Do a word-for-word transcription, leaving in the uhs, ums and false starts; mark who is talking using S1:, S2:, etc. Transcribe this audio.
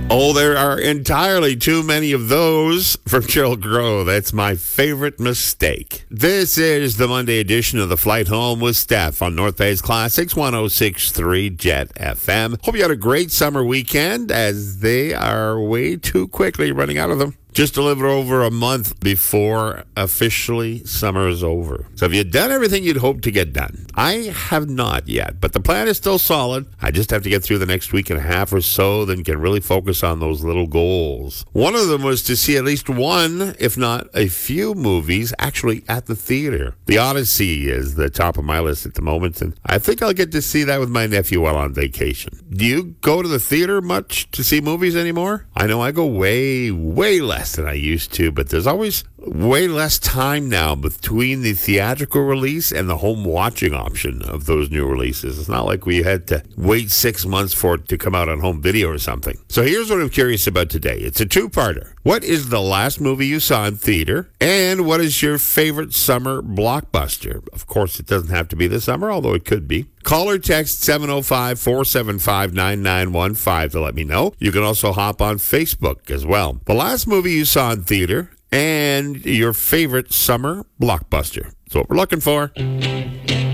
S1: Oh, there are entirely too many of those from Sheryl Crow. That's my favorite mistake. This is the Monday edition of The Flight Home with Steph on North Bay's Classics, one oh six point three Jet F M. Hope you had a great summer weekend, as they are way too quickly running out of them. Just a little over a month before officially summer is over. So have you done everything you'd hoped to get done? I have not yet, but the plan is still solid. I just have to get through the next week and a half or so, then can really focus on those little goals. One of them was to see at least one, if not a few movies, actually at the theater. The Odyssey is the top of my list at the moment, and I think I'll get to see that with my nephew while on vacation. Do you go to the theater much to see movies anymore? I know I go way, way less than I used to, but there's always way less time now between the theatrical release and the home watching option of those new releases. It's not like we had to wait six months for it to come out on home video or something. So here's what I'm curious about today. It's a two-parter. What is the last movie you saw in theater? And what is your favorite summer blockbuster? Of course, it doesn't have to be this summer, although it could be. Call or text seven oh five, four seven five, nine nine one five to let me know. You can also hop on Facebook as well. The last movie you saw in theater and your favorite summer blockbuster. That's what we're looking for.